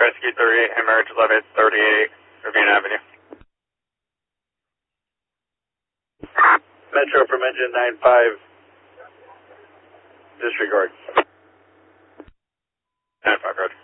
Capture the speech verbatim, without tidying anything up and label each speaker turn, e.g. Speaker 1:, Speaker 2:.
Speaker 1: Rescue three, emerge Levitt thirty-eight, Ravine Avenue. Metro from engine nine five, disregard. nine five, roger.